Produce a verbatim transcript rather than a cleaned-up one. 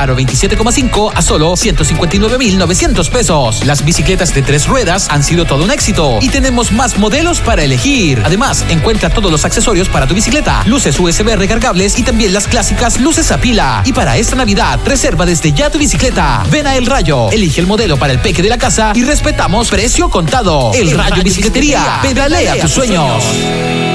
Aro veintisiete coma cinco a solo ciento cincuenta y nueve mil novecientos pesos. Las bicicletas de tres ruedas han sido todo un éxito y tenemos más modelos para elegir. Además, encuentra todos los accesorios para tu bicicleta, luces U S B recargables y también las clásicas luces a pila. Y para esta Navidad, reserva desde ya tu bicicleta. Ven a El Rayo, elige el modelo para el peque de la casa y respetamos precio contado. El, el Rayo, Rayo Bicicletería, pedalea tus sueños.